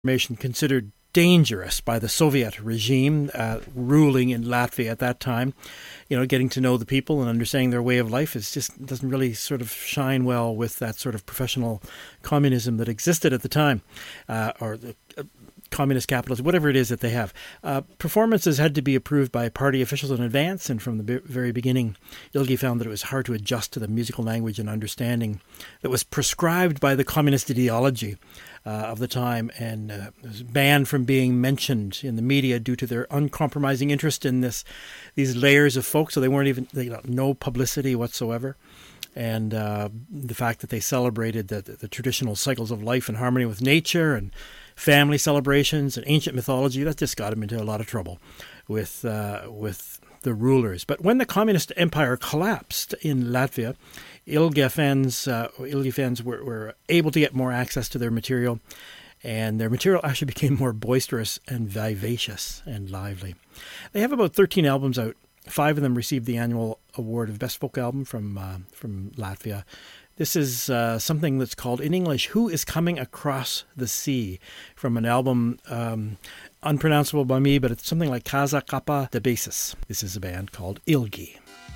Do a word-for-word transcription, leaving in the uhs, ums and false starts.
information considered dangerous by the Soviet regime uh, ruling in Latvia at that time. You know, getting to know the people and understanding their way of life is just doesn't really sort of shine well with that sort of professional communism that existed at the time, uh, or the uh, communist capitalism, whatever it is that they have. Uh, performances had to be approved by party officials in advance, and from the be- very beginning, Ilgi found that it was hard to adjust to the musical language and understanding that was prescribed by the communist ideology uh, of the time, and uh, was banned from being mentioned in the media due to their uncompromising interest in this these layers of folk, so they weren't even, they got no publicity whatsoever. And uh, the fact that they celebrated the, the, the traditional cycles of life in harmony with nature and family celebrations and ancient mythology, that just got him into a lot of trouble with uh, with the rulers. But when the communist empire collapsed in Latvia, Ilgi fans, uh, Ilgi fans were, were able to get more access to their material, and their material actually became more boisterous and vivacious and lively. They have about thirteen albums out. Five of them received the annual award of Best Folk Album from uh, from Latvia. This is uh, something that's called, in English, Who is Coming Across the Sea, from an album um, unpronounceable by me, but it's something like Kaza Kappa de Basis. This is a band called Ilgi.